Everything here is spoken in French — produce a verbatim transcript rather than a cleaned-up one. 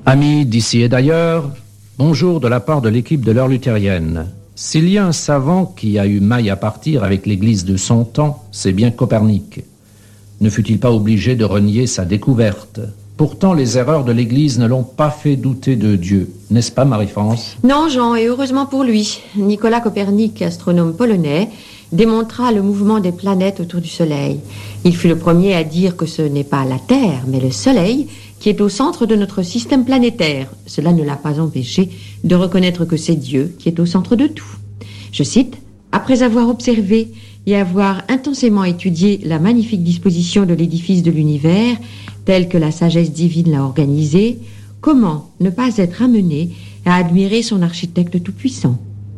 Amis d'ici et d'ailleurs, bonjour de la part de l'équipe de l'heure luthérienne. S'il y a un savant qui a eu maille à partir avec l'Église de son temps, c'est bien Copernic. Ne fut-il pas obligé de renier sa découverte ? Pourtant, les erreurs de l'Église ne l'ont pas fait douter de Dieu. N'est-ce pas, Marie-France ? Non, Jean, et heureusement pour lui. Nicolas Copernic, astronome polonais, démontra le mouvement des planètes autour du Soleil. Il fut le premier à dire que ce n'est pas la Terre, mais le Soleil qui est au centre de notre système planétaire. Cela ne l'a pas empêché de reconnaître que c'est Dieu qui est au centre de tout. Je cite, « Après avoir observé et avoir intensément étudié la magnifique disposition de l'édifice de l'univers, tel que la sagesse divine l'a organisé, comment ne pas être amené à admirer son architecte tout-puissant ?